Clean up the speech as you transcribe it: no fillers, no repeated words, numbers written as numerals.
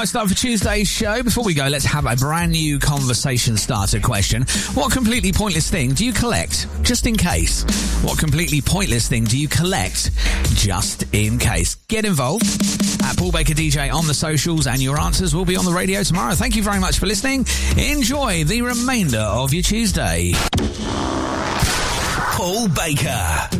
might start for Tuesday's show. Before we go, let's have a brand new conversation starter question. What completely pointless thing do you collect just in case? What completely pointless thing do you collect just in case? Get involved at Paul Baker DJ on the socials, and your answers will be on the radio tomorrow. Thank you very much for listening. Enjoy the remainder of your Tuesday. Paul Baker.